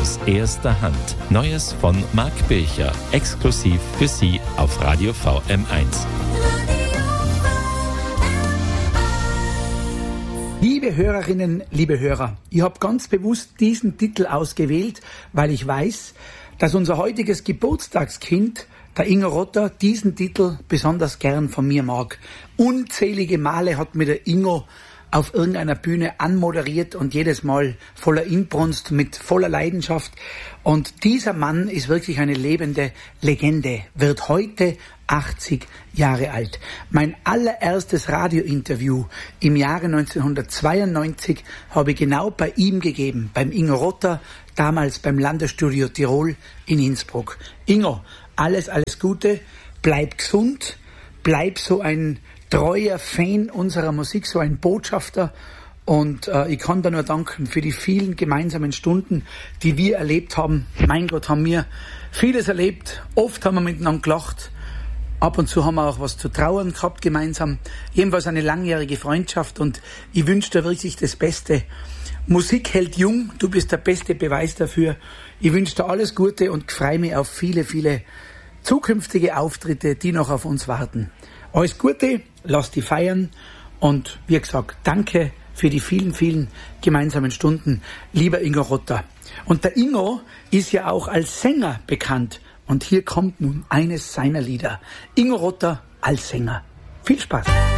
aus erster Hand. Neues von Marc Bircher, exklusiv für Sie auf Radio VM1. Liebe Hörerinnen, liebe Hörer, ich habe ganz bewusst diesen Titel ausgewählt, weil ich weiß, dass unser heutiges Geburtstagskind, der Ingo Rotter, diesen Titel besonders gern von mir mag. Unzählige Male hat mir der Ingo auf irgendeiner Bühne anmoderiert und jedes Mal voller Inbrunst, mit voller Leidenschaft. Und dieser Mann ist wirklich eine lebende Legende, wird heute 80 Jahre alt. Mein allererstes Radiointerview im Jahre 1992 habe ich genau bei ihm gegeben, beim Ingo Rotter, damals beim Landesstudio Tirol in Innsbruck. Ingo, alles Gute, bleib gesund, bleib so ein treuer Fan unserer Musik, so ein Botschafter. Und ich kann da nur danken für die vielen gemeinsamen Stunden, die wir erlebt haben. Mein Gott, haben wir vieles erlebt. Oft haben wir miteinander gelacht. Ab und zu haben wir auch was zu trauern gehabt gemeinsam. Jedenfalls eine langjährige Freundschaft und ich wünsche dir wirklich das Beste. Musik hält jung, du bist der beste Beweis dafür. Ich wünsche dir alles Gute und freue mich auf viele, viele zukünftige Auftritte, die noch auf uns warten. Alles Gute, lass die feiern und wie gesagt, danke für die vielen, vielen gemeinsamen Stunden, lieber Ingo Rotter. Und der Ingo ist ja auch als Sänger bekannt und hier kommt nun eines seiner Lieder. Ingo Rotter als Sänger. Viel Spaß!